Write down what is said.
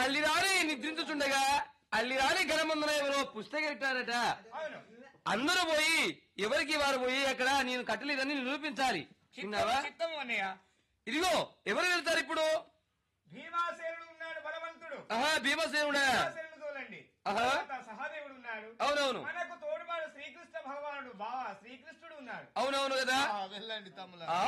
అల్లిరాని నిద్రించుచుండగా అల్లిరాని గణమందున ఎవరో పుస్తకం పెట్టారట. అందరూ పోయి ఎవరికి వారు పోయి అక్కడ నేను కట్టలేదని నిరూపించాలి. విన్నావా? ఇదిగో ఎవరు వెళ్తారు ఇప్పుడు? భీమాసేనుడు ఉన్నాడు బలవంతుడు. భీమసేనుడా? చూడండి. సహదేవుడు ఉన్నాడు. అవునవును. మనకు తోడుబాడు శ్రీకృష్ణ భగవానుడు బావా శ్రీకృష్ణుడు ఉన్నాడు. అవునవును కదా. వెళ్ళండి తమ్ముల.